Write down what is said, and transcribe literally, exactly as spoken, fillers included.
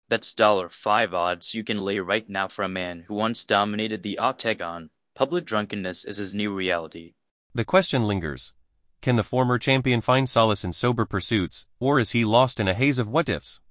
That's dollar five odds you can lay right now for a man who once dominated the octagon. Public drunkenness is his new reality. The question lingers. Can the former champion find solace in sober pursuits, or is he lost in a haze of what-ifs?